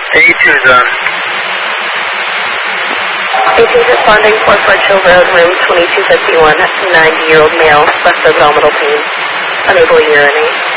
A2's on. A2's responding, 4 Churchill Road, room 2251, 90-year-old male, left abdominal pain, unable to urinate.